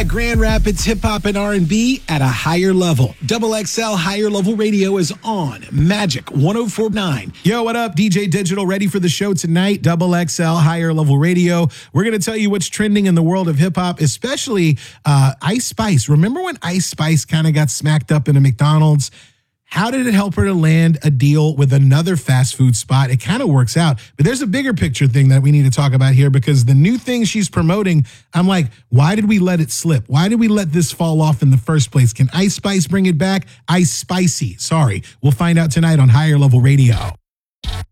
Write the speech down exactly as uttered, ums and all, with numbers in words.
got Grand Rapids hip hop and R and B at a higher level. Double X L Higher Level Radio is on Magic one oh four point nine. Yo, what up? D J Digital ready for the show tonight. Double X L Higher Level Radio. We're going to tell you what's trending in the world of hip hop, especially uh, Ice Spice. Remember when Ice Spice kind of got smacked up in a McDonald's? How did it help her to land a deal with another fast food spot? It kind of works out. But there's a bigger picture thing that we need to talk about here, because the new thing she's promoting, I'm like, why did we let it slip? Why did we let this fall off in the first place? Can Ice Spice bring it back? Ice Spicy. Sorry. We'll find out tonight on Higher Level Radio.